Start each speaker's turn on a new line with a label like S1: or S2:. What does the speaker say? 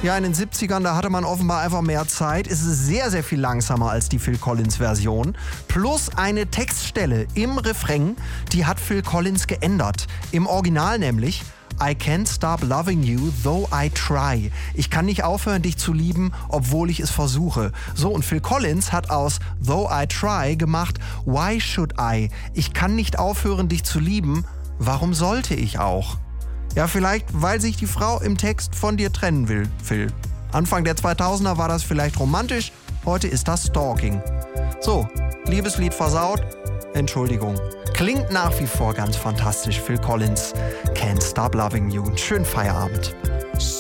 S1: Ja, in den 70ern, da hatte man offenbar einfach mehr Zeit. Es ist sehr, sehr viel langsamer als die Phil Collins-Version. Plus eine Textstelle im Refrain, die hat Phil Collins geändert. Im Original nämlich: I can't stop loving you, though I try. Ich kann nicht aufhören, dich zu lieben, obwohl ich es versuche. So, und Phil Collins hat aus Though I try gemacht Why should I? Ich kann nicht aufhören, dich zu lieben. Warum sollte ich auch? Ja, vielleicht, weil sich die Frau im Text von dir trennen will, Phil. Anfang der 2000er war das vielleicht romantisch, heute ist das Stalking. So, Liebeslied versaut, Entschuldigung. Klingt nach wie vor ganz fantastisch, Phil Collins. Can't Stop Loving You. Schönen Feierabend.